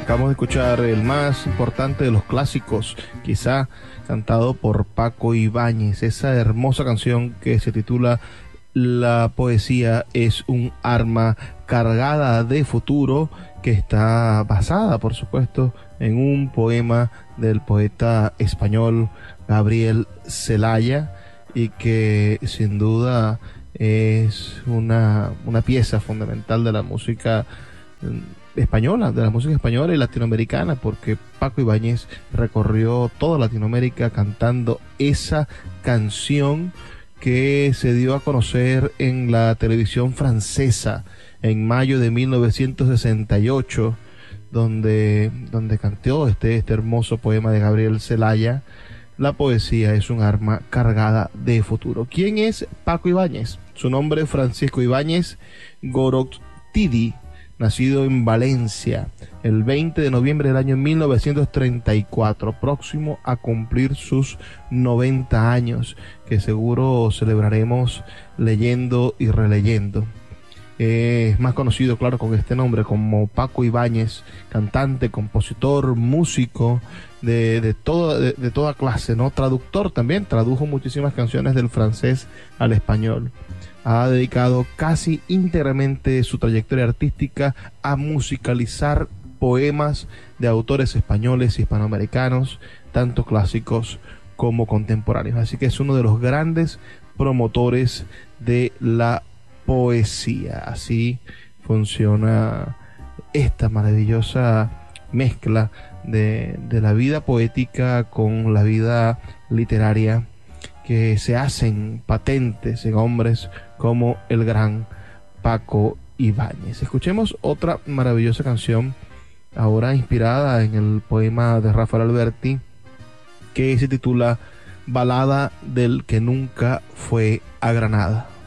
Acabamos de escuchar el más importante de los clásicos, quizá cantado por Paco Ibáñez, esa hermosa canción que se titula La poesía es un arma cargada de futuro, que está basada, por supuesto, en un poema del poeta español Gabriel Celaya, y que sin duda es una pieza fundamental de la música española, de la música española y latinoamericana, porque Paco Ibáñez recorrió toda Latinoamérica cantando esa canción que se dio a conocer en la televisión francesa en mayo de 1968, donde cantó este hermoso poema de Gabriel Celaya. La poesía es un arma cargada de futuro. ¿Quién es Paco Ibáñez? Su nombre es Francisco Ibáñez Gorostidy, nacido en Valencia el 20 de noviembre del año 1934, próximo a cumplir sus 90 años, que seguro celebraremos leyendo y releyendo. Es más conocido, claro, con este nombre como Paco Ibáñez, cantante, compositor, músico de toda clase, ¿no? Traductor también, tradujo muchísimas canciones del francés al español. Ha dedicado casi íntegramente su trayectoria artística a musicalizar poemas de autores españoles y hispanoamericanos, tanto clásicos como contemporáneos. Así que es uno de los grandes promotores de la poesía. Así funciona esta maravillosa mezcla de la vida poética con la vida literaria, que se hacen patentes en hombres como el gran Paco Ibáñez. Escuchemos otra maravillosa canción, ahora inspirada en el poema de Rafael Alberti, que se titula Balada del que nunca fue a Granada.